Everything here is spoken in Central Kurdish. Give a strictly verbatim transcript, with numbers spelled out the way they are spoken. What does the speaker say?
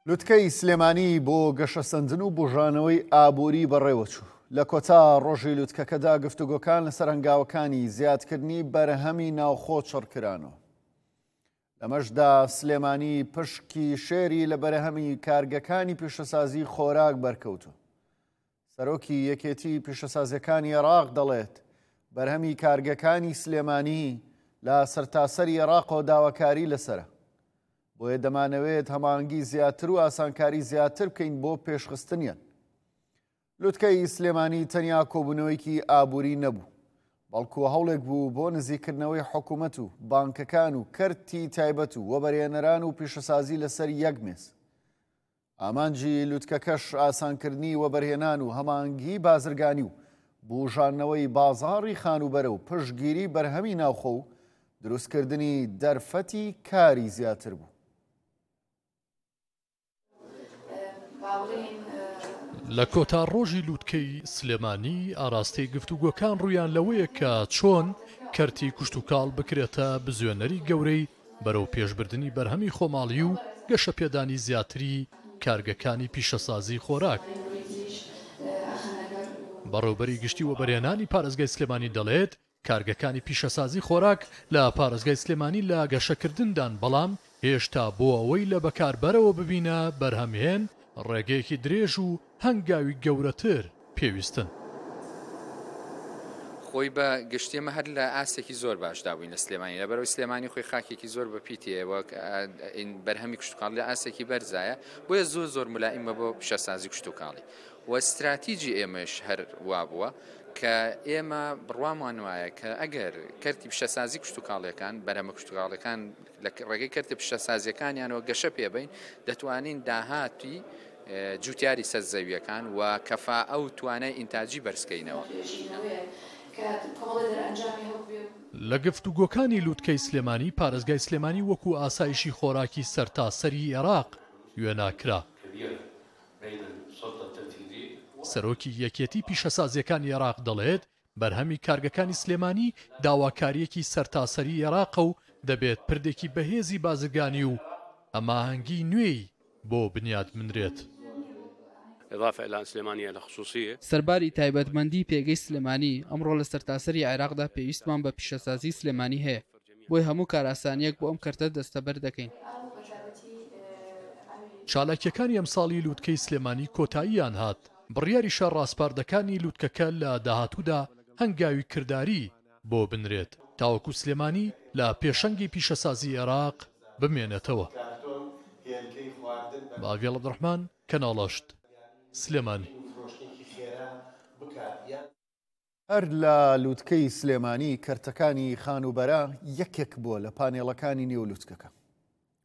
لوتکەی سلێمانی بۆ گەشەسەندن و بژانەوەی ئابووری بەڕێوەچوو. لە کۆتا ڕۆژی لوتکەکەدا گفتوگۆکان لەسەر هەنگاوەکانی زیادکردنی بەرهەمی ناوخۆ چڕکرانەوە. لەمەشدا سلێمانی پشکی شێری لە بەرهەمی کارگەکانی پیشەسازی خۆراک بەرکەوتووە. سەرۆکی یەکێتی پیشەسازیەکانی عێراق دەڵێت بەرهەمی کارگەکانی سلێمانی لە سەرتاسەری عێراقەوە داواکاری لەسەرە. بۆیە دەمانەوێت هەماهەنگی زیاتر و ئاسانکاری زیاتر بکەین بۆ پێشخستنیان. لوتکەی سلێمانی تەنیا کۆبوونەوەیکی ئابووری نەبوو، بەڵکو هەوڵێک بوو بۆ نزیکردنەوەی حکوومەت و بانکەکان و کەرتی تایبەت و وەبەرهێنەران و پیشەسازی لەسەر یەک مێز. ئامانجی لوتکەکەش ئاسانکردنی وەبەرهێنان و هەماهەنگی بازرگانی و بوژانەوەی بازاڕی خانوبەرە و پشتگیری بەرهەمی ناوخۆ و دروستکردنی دەرفەتی کاری زیاتر بوو. لە کۆتا ڕۆژی لوتکەی سلێمانی ئاراستەی گفتوگۆکان ڕوویان لەوەیە کە چۆن کەرتی کوشتوکاڵ بکرێتە بزوێنەری گەورەی بەرەو پێشبردننی بەرهەمی خۆماڵی و گەشە پێدانی زیاتری کارگەکانی پیشەسازی خۆراک. بەڕێوەبەری گشتی وەبەرهێنانی پارێزگای سلێمانی دەڵێت کارگەکانی پیشەسازی خۆراک لە پارێزگای سلێمانی لە گەشەکردندان، بەڵام هێشتا بۆ ئەوەی لە بەکاربەرەوە ببینە بەرهەمهێن ڕێگەیەکی درێژ و هەنگاوی گەورەتر پێویستن. خۆی بە گشتێمە هەر لە ئاسێکی زۆر باشدا بووین لە سلێمانی، لەبەرەوەی سلێمانی خۆی خاکێکی زۆر بەپیتەیە، وەک بەرهەمی کوشتوکاڵ لە ئاسێکی بەرزایە، بۆیە زۆر زۆر ملائیمە بۆ پیشەسازی کوشتوکاڵی. و استراتیجی ئێمەش هەر وا بووە کە ئێمە بڕوامان وایە کە ئەگەر کەرتی پیشەسازی کوشتوکاڵیەکان بەرهەمە کوشتوکاڵەکان لە ڕێگەی کەرتی پیشەسازیەکانیانەوە گەشە پێبین، دەتوانین داهاتی جوتیاری سەرزەویەکان و کەفا ئەو توانای ئینتاجی بەرزکەینەوە. لە گفتوگۆکانی لوتکەی سلێمانی پارێزگای سلێمانی وەکو ئاسایشی خۆراکی سەرتاسەری عێراق وێناکرا. سەرۆکی یەکێتی پیشەسازیەکانی عێراق دەڵێت بەرهەمی کارگەکانی سلێمانی داواکاریەکی سەرتاسەری عێراقە و دەبێت پردێکی بەهێزی بازرگانی و ئەماهەنگی نوێی بۆ بنیاد منرێت. سەرباری تایبەتمەندی پێگەی سلێمانی ئەمڕۆ لە سەرتاسەری عێراقدا پێویستمان بە پیشەسازی سلێمانی هەیە، بۆی هەموو کاراسانیەک بۆ ئەم کەرتە دەستەبەر دەکەین. چالاکیەکانی ئەمساڵی لوتکەی سلێمانی کۆتاییان هات. بڕیاری شەڕ ڕاستپاردەکانی لوتکەکە لە داهاتوودا هەنگاوی کردداری بۆ بنرێت تاوەکو سلێمانی لە پێشەنگی پیشەسازی عێراق بمێنێتەوە. باڤێڵ عەبدوڕەحمان، کەناڵەشت، سلێمانی. هەر لە لوتکەی سلێمانی کەرتەکانی خانوبەرە یەکێک بووە لە پانێڵەکانی نێو لوتکەکە.